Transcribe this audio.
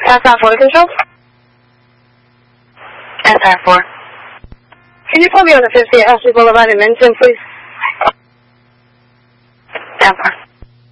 SR4 control. SR4. Can you put me on the 50 at Ashley Boulevard in Minton, please? SR4.